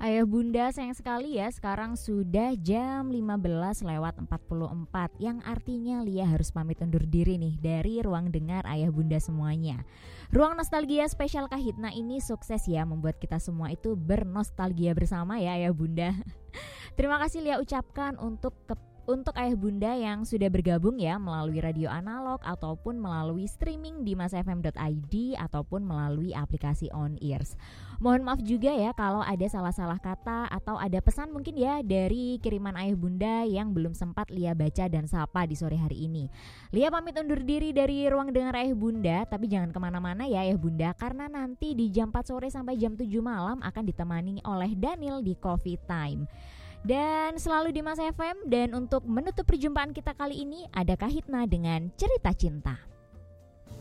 Ayah bunda sayang sekali ya, sekarang sudah jam 15:44, yang artinya Lia harus pamit undur diri nih dari ruang dengar ayah bunda semuanya. Ruang nostalgia spesial Kahitna ini sukses ya membuat kita semua itu bernostalgia bersama ya ayah bunda. Terima kasih Lia ucapkan untuk ayah bunda yang sudah bergabung ya melalui radio analog ataupun melalui streaming di masafm.id ataupun melalui aplikasi On Ears. Mohon maaf juga ya kalau ada salah-salah kata atau ada pesan mungkin ya dari kiriman ayah bunda yang belum sempat Lia baca dan sapa di sore hari ini. Lia pamit undur diri dari ruang dengar ayah bunda, tapi jangan kemana-mana ya ayah bunda, karena nanti di jam 4 sore sampai jam 7 malam akan ditemani oleh Daniel di Coffee Time. Dan selalu di Mas FM. Dan untuk menutup perjumpaan kita kali ini ada Kahitna dengan Cerita Cinta.